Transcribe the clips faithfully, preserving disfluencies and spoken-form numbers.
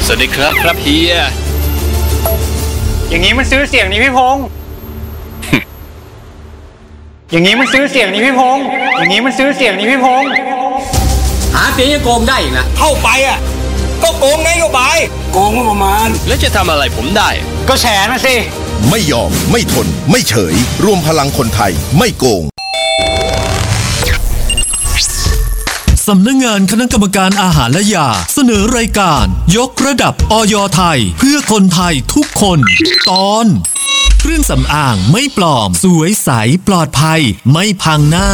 สวัสดีครับครับเฮียอย่างนี้มันซื้อเสียงนี่พี่พงษ์ อย่างนี้มันซื้อเสียงนี่พี่พงษ์อย่างนี้มันซื้อเสียงนี่พี่พงษ์หาเสียงยังโกงได้อีกนะเข้าไปอ่ะก็โกงไงก็ไปโกงก็ประมาณแล้วจะทำอะไรผมได้ก็แฉนะสิไม่ยอมไม่ทนไม่เฉยรวมพลังคนไทยไม่โกงสำนักงานคณะกรรมการอาหารและยาเสนอรายการยกระดับอย.ไทยเพื่อคนไทยทุกคนตอนเครื่องสำอางไม่ปลอมสวยใสปลอดภัยไม่พังหน้า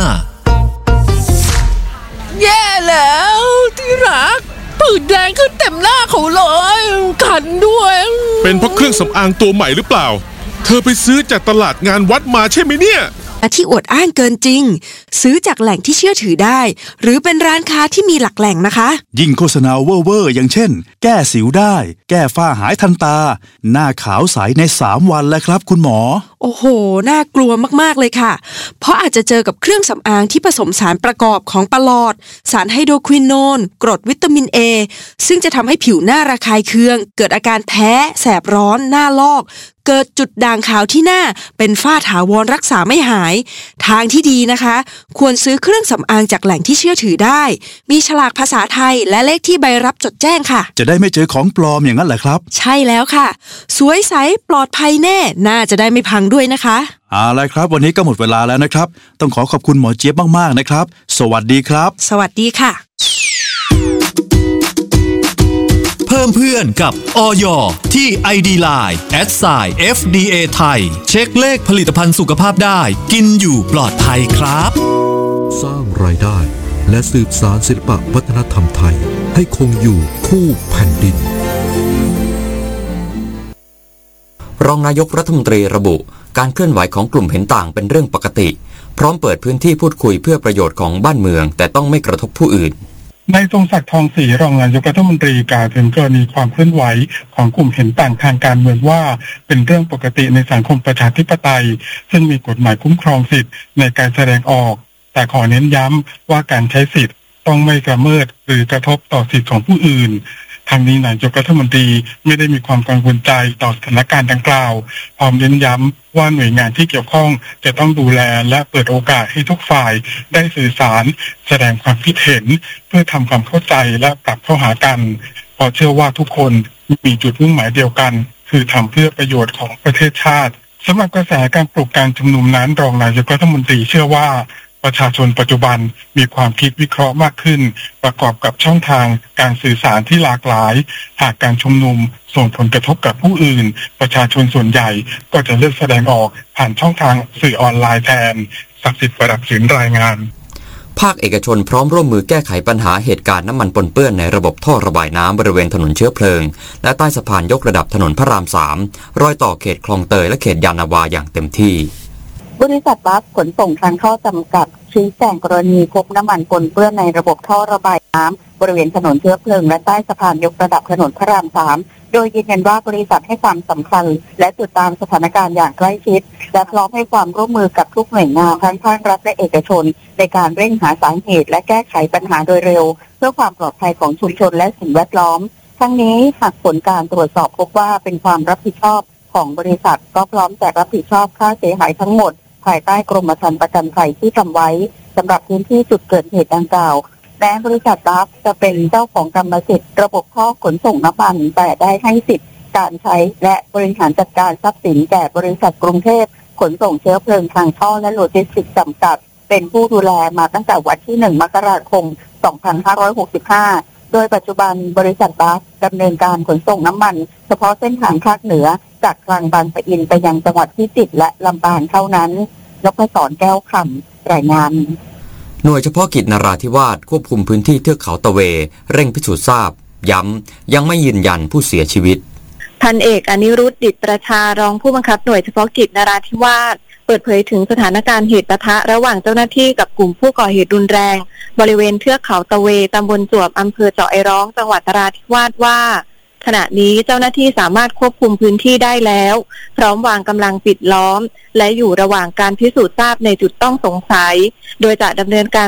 แย่แล้วที่รักผื่นแดงขึ้นเต็มหน้าเขาเลยคันด้วยเป็นเพราะเครื่องสำอางตัวใหม่หรือเปล่าเธอไปซื้อจากตลาดงานวัดมาใช่ไหมเนี่ยที่อวดอ้างเกินจริงซื้อจากแหล่งที่เชื่อถือได้หรือเป็นร้านค้าที่มีหลักแหล่งนะคะยิ่งโฆษณาเว่อร์ๆอย่างเช่นแก้สิวได้แก้ฝ้าหายทันตาหน้าขาวใสในสามวันแล้วครับคุณหมอโอ้โหน่ากลัวมากๆเลยค่ะเพราะอาจจะเจอกับเครื่องสำอางที่ผสมสารประกอบของปลอดสารไฮโดรควินโนนกรดวิตามิน A ซึ่งจะทำให้ผิวหน้าระคายเคืองเกิดอาการแพ้แสบร้อนหน้าลอกเกิดจุดด่างขาวที่หน้าเป็นฝ้าถาวรรักษาไม่หายทางที่ดีนะคะควรซื้อเครื่องสำอางจากแหล่งที่เชื่อถือได้มีฉลากภาษาไทยและเลขที่ใบรับจดแจ้งค่ะจะได้ไม่เจอของปลอมอย่างนั้นแหละครับใช่แล้วค่ะสวยใสปลอดภัยแน่น่าจะได้ไม่พังด้วยนะคะเอาล่ะครับวันนี้ก็หมดเวลาแล้วนะครับต้องขอขอบคุณหมอเจี๊ยบมากๆนะครับสวัสดีครับสวัสดีค่ะเพิ่มเพื่อนกับอย.ที่ ไอ ดี ไลน์ แอท ไซน์ เอฟ ดี เอ ไทยเช็คเลขผลิตภัณฑ์สุขภาพได้กินอยู่ปลอดภัยครับสร้างรายได้และสืบสานศิลปวัฒนธรรมไทยให้คงอยู่คู่แผ่นดินรองนายกรัฐมนตรีระบุการเคลื่อนไหวของกลุ่มเห็นต่างเป็นเรื่องปกติพร้อมเปิดพื้นที่พูดคุยเพื่อประโยชน์ของบ้านเมืองแต่ต้องไม่กระทบผู้อื่นนายทรงศักดิ์ทองศรีรองนายกรัฐมนตรีกล่าวถึงกรณีความเคลื่อนไหวของกลุ่มเห็นต่างทางการเมืองว่าเป็นเรื่องปกติในสังคมประชาธิปไตยซึ่งมีกฎหมายคุ้มครองสิทธิในการแสดงออกแต่ขอเน้นย้ำว่าการใช้สิทธิ์ต้องไม่ละเมิดหรือกระทบต่อสิทธิของผู้อื่นทางนี้นายกรัฐมนตรีไม่ได้มีความกังวลใจต่อสถานการณ์ดังกล่าวพร้อมเน้นย้ำว่าหน่วยงานที่เกี่ยวข้องจะต้องดูแลและเปิดโอกาสให้ทุกฝ่ายได้สื่อสารแสดงความคิดเห็นเพื่อทำความเข้าใจและปรับเข้าหากันเพราะเชื่อว่าทุกคนมีจุดมุ่งหมายเดียวกันคือทำเพื่อประโยชน์ของประเทศชาติสำหรับกระแสการปลุกการชุมนุมนั้นรองนายกรัฐมนตรีเชื่อว่าประชาชนปัจจุบันมีความคิดวิเคราะห์มากขึ้นประกอบกับช่องทางการสื่อสารที่หลากหลายหากการชุมนุมส่งผลกระทบกับผู้อื่นประชาชนส่วนใหญ่ก็จะเลือกแสดงออกผ่านช่องทางสื่อออนไลน์แทนศักดิ์สิทธิ์ประดับศิลป์รายงานภาคเอกชนพร้อมร่วมมือแก้ไขปัญหาเหตุการณ์น้ำมันปนเปื้อนในระบบท่อระบายน้ำบริเวณถนนเชื้อเพลิงและใต้สะพานยกระดับถนนพระรามสามรอยต่อเขตคลองเตยและเขตยานนาวาอย่างเต็มที่บริษัทบัสขนส่งทางท่อจำกัดชี้แจงกรณีพบน้ำมันปนเปื้อนในระบบท่อระบายน้ำบริเวณถนนเชื้อเพลิงและใต้สะพานยกระดับถนนพระรามสามโดยยืนยันว่าบริษัทให้ความสำคัญและติดตามสถานการณ์อย่างใกล้ชิดและพร้อมให้ความร่วมมือกับทุกหน่วยงานทั้งภาครัฐและเอกชนในการเร่งหาสาเหตุและแก้ไขปัญหาโดยเร็วเพื่อความปลอดภัยของชุมชนและสิ่งแวดล้อมทั้งนี้หากผลการตรวจสอบพบว่าเป็นความรับผิดชอบของบริษัทก็พร้อมจะรับผิดชอบค่าเสียหายทั้งหมดภายใต้กรมธรรม์ประกันภัยที่ทำไว้สำหรับพื้นที่จุดเกิดเหตุดังกล่าวแม้บริษัทบัสจะเป็นเจ้าของกรรมสิทธิ์ระบบท่อขนส่งน้ำมันแต่ได้ให้สิทธิการใช้และบริหารจัดการทรัพย์สินแก่บริษัทกรุงเทพขนส่งเชื้อเพลิงทางท่อและโลจิสติกส์จำกัดเป็นผู้ดูแลมาตั้งแต่วันที่หนึ่งมกราคมสองพันห้าร้อยหกสิบห้าโดยปัจจุบันบริษัทบัสดำเนินการขนส่งน้ำมันเฉพาะเส้นทางภาคเหนือจากกลางบางปะอินไปยังจังหวัดพิจิตรและลำปางเท่านั้นนพศรแก้วคำรายงานหน่วยเฉพาะกิจนราธิวาสควบคุมพื้นที่เทือกเขาตะเวเร่งพิสูจน์ทราบย้ำยังไม่ยืนยันผู้เสียชีวิตพันเอกอนิรุทธิ์ดิษฐ์ประชารองผู้บังคับหน่วยเฉพาะกิจนราธิวาสเปิดเผยถึงสถานการณ์เหตุปะทะระหว่างเจ้าหน้าที่กับกลุ่มผู้ก่อเหตุรุนแรงบริเวณเทือกเขาตะเวตำบลจวบอำเภอเจาะไอร้องจังหวัดนราธิวาสว่าขณะนี้เจ้าหน้าที่สามารถควบคุมพื้นที่ได้แล้วพร้อมวางกำลังปิดล้อมและอยู่ระหว่างการพิสูจน์ทราบในจุดต้องสงสัยโดยจะดำเนินการ